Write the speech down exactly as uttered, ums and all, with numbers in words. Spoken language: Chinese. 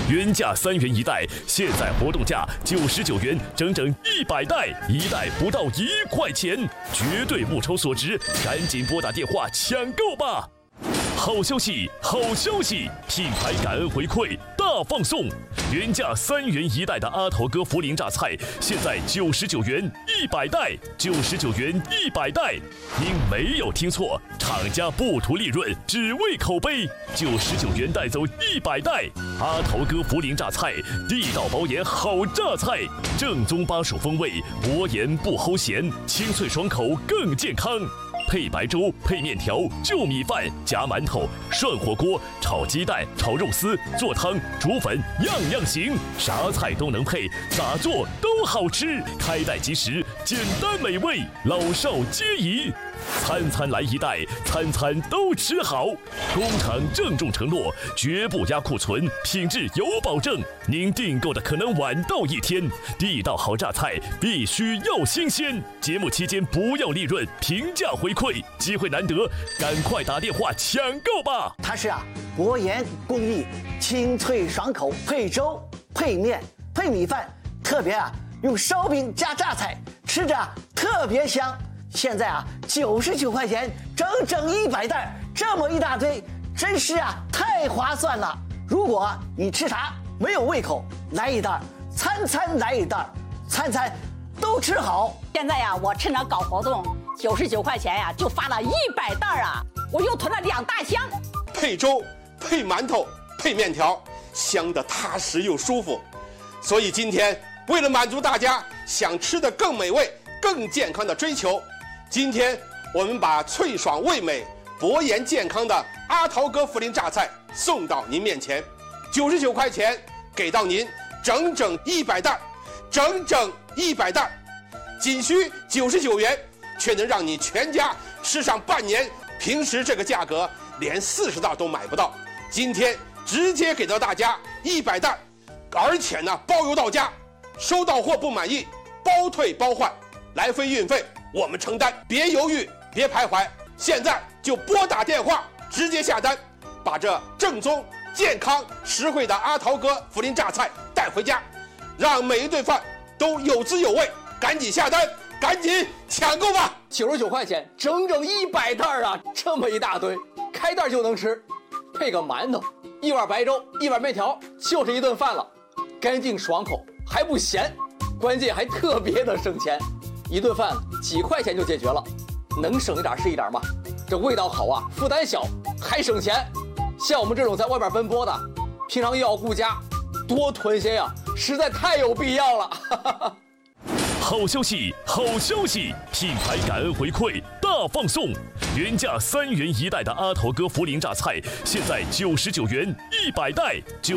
原价三元一袋，现在活动价九十九元，整整一百袋，一袋不到一块钱，绝对物超所值，赶紧拨打电话抢购吧！好消息，好消息！品牌感恩回馈大放送，原价三元一袋的阿头哥涪陵榨菜，现在九十九元一百袋，九十九元一百袋。您没有听错，厂家不图利润，只为口碑，九十九元带走一百袋。阿头哥涪陵榨菜，地道保盐好榨菜，正宗巴蜀风味，薄盐不齁咸，清脆爽口更健康。配白粥、配面条、就米饭、夹馒头、涮火锅、炒鸡蛋、炒肉丝、做汤、煮粉，样样行，啥菜都能配，咋做都好吃。开袋即食，简单美味，老少皆宜。餐餐来一袋，餐餐都吃好。工厂郑重承诺，绝不压库存，品质有保证。您订购的可能晚到一天，地道好榨菜必须要新鲜。节目期间不要利润，平价回馈，机会难得，赶快打电话抢购吧！ 它是啊，薄盐工艺，清脆爽口，配粥、配面、配米饭，特别啊用烧饼加榨菜，吃着啊特别香。现在啊，九十九块钱，整整一百袋，这么一大堆，真是啊太划算了。如果你吃啥没有胃口，来一袋，餐餐来一袋，餐餐都吃好。 现在呀、啊，我趁着搞活动，九十九块钱呀、啊，就发了一百袋啊，我又囤了两大箱。 配粥、配馒头、配面条，香的踏实又舒服。所以今天为了满足大家想吃的更美味、更健康的追求。今天我们把脆爽味美、薄盐健康的阿头哥涪陵榨菜送到您面前，九十九块钱给到您整整一百袋，整整一百袋，仅需九十九元，却能让你全家吃上半年。平时这个价格连四十袋都买不到，今天直接给到大家一百袋，而且呢包邮到家，收到货不满意包退包换，来回运费我们承担，别犹豫，别徘徊，现在就拨打电话直接下单，把这正宗、健康、实惠的阿头哥涪陵榨菜带回家，让每一顿饭都有滋有味。赶紧下单，赶紧抢购吧！ 九十九块钱，整整一百袋啊，这么一大堆，开袋就能吃，配个馒头，一碗白粥，一碗面条，就是一顿饭了，干净爽口，还不咸，关键还特别的省钱。一顿饭几块钱就解决了，能省一点是一点嘛。这味道好啊，负担小，还省钱。像我们这种在外边奔波的，平常又要顾家，多囤些呀，实在太有必要了。哈哈哈。 好消息，好消息！品牌感恩回馈大放送，原价三元一袋的阿头哥涪陵榨菜，现在九十九元一百袋。